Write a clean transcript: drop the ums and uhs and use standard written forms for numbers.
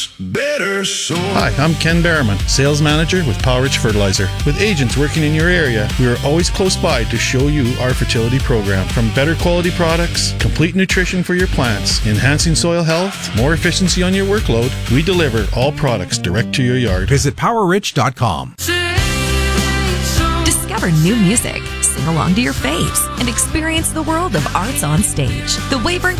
better soil. Hi, I'm Ken Berriman, Sales Manager with Powerage Fertilizer. With agents working in your area, we are always close by to show you our fertility program. From better quality products, complete nutrition for your plants, enhancing soil health, more efficiency on your workload, we deliver all products direct to your yard. Visit PowerRich.com. Discover new music, sing along to your faves, and experience the world of arts on stage. The Weyburn